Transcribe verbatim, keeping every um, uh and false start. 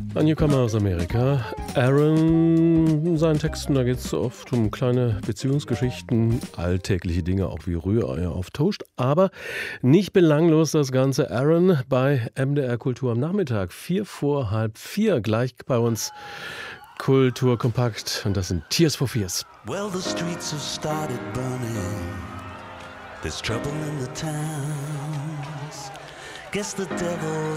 Ein Newcomer aus Amerika, Aaron, in seinen Texten, da geht es oft um kleine Beziehungsgeschichten, alltägliche Dinge, auch wie Rühreier auf Toast, aber nicht belanglos das Ganze. Aaron bei M D R Kultur am Nachmittag, vier vor halb vier, gleich bei uns Kultur kompakt und das sind Tears for Fears. Well, the streets have started burning. There's trouble in the towns. Guess the devil